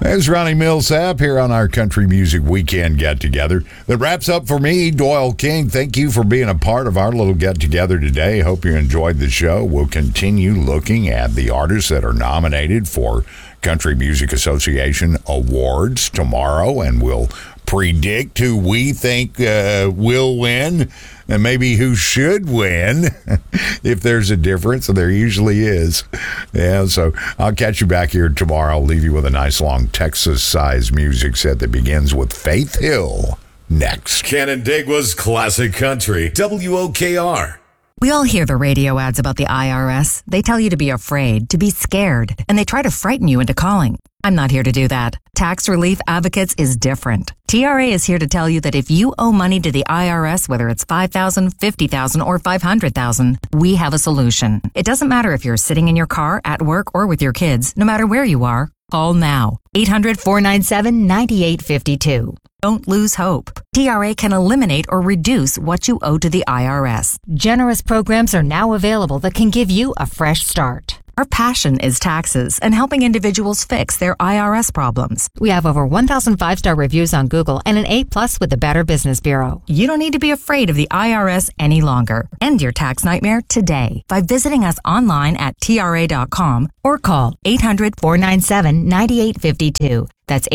There's Ronnie Millsap here on our Country Music Weekend get-together. That wraps up for me, Doyle King. Thank you for being a part of our little get-together today. Hope you enjoyed the show. We'll continue looking at the artists that are nominated for Country Music Association Awards tomorrow, and we'll predict who we think will win and maybe who should win if there's a difference, and there usually is. Yeah, so I'll catch you back here tomorrow. I'll leave you with a nice long Texas-sized music set that begins with Faith Hill next. Canandaigua's Classic Country, WOKR. We all hear the radio ads about the IRS. They tell you to be afraid, to be scared, and they try to frighten you into calling. I'm not here to do that. Tax Relief Advocates is different. TRA is here to tell you that if you owe money to the IRS, whether it's $5,000, $50,000, or $500,000, we have a solution. It doesn't matter if you're sitting in your car, at work, or with your kids. No matter where you are, call now. 800-497-9852. Don't lose hope. TRA can eliminate or reduce what you owe to the IRS. Generous programs are now available that can give you a fresh start. Our passion is taxes and helping individuals fix their IRS problems. We have over 1,000 5-star reviews on Google and an A+ with the Better Business Bureau. You don't need to be afraid of the IRS any longer. End your tax nightmare today by visiting us online at TRA.com or call 800-497-9852. That's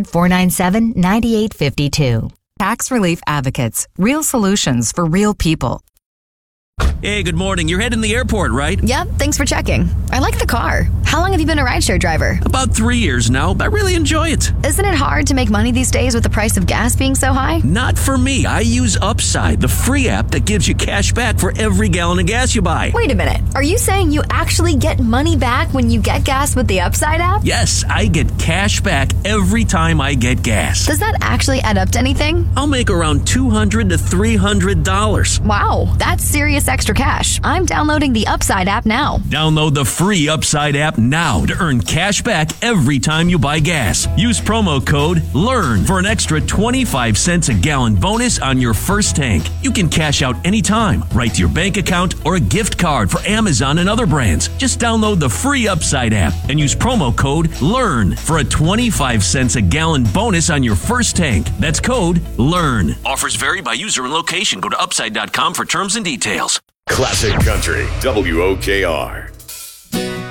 800-497-9852. Tax Relief Advocates. Real solutions for real people. Hey, good morning. You're heading to the airport, right? Yep, thanks for checking. I like the car. How long have you been a rideshare driver? About 3 years now. I really enjoy it. Isn't it hard to make money these days with the price of gas being so high? Not for me. I use Upside, the free app that gives you cash back for every gallon of gas you buy. Wait a minute. Are you saying you actually get money back when you get gas with the Upside app? Yes, I get cash back every time I get gas. Does that actually add up to anything? I'll make around $200 to $300. Wow, that's serious extra cash. I'm downloading the Upside app now. Download the free Upside app now to earn cash back every time you buy gas. Use promo code LEARN for an extra 25 cents a gallon bonus on your first tank. You can cash out anytime, right to your bank account, or a gift card for Amazon and other brands. Just download the free Upside app and use promo code LEARN for a 25 cents a gallon bonus on your first tank. That's code LEARN. Offers vary by user and location. Go to upside.com for terms and details. Classic Country, WOKR.